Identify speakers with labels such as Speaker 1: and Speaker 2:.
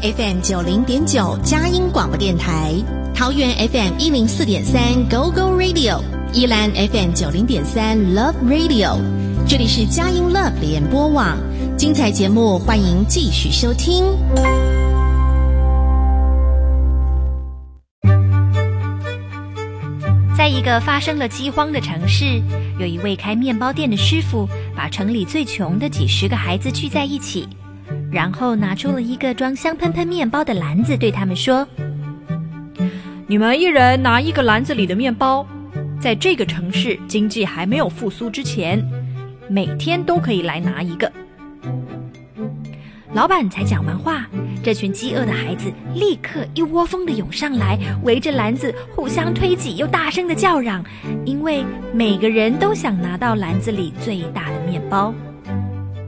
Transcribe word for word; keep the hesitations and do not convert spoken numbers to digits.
Speaker 1: F M 九零点九佳音广播电台，桃园 F M 一零四点三 Go Go Radio， 宜兰 F M 九零点三 Love Radio， 这里是佳音 Love 联播网，精彩节目欢迎继续收听。
Speaker 2: 在一个发生了饥荒的城市，有一位开面包店的师傅，把城里最穷的几十个孩子聚在一起，然后拿出了一个装香喷喷面包的篮子，对他们说：
Speaker 3: 你们一人拿一个篮子里的面包，在这个城市经济还没有复苏之前，每天都可以来拿一个。
Speaker 2: 老板才讲完话，这群饥饿的孩子立刻一窝蜂地涌上来，围着篮子互相推挤，又大声地叫嚷，因为每个人都想拿到篮子里最大的面包。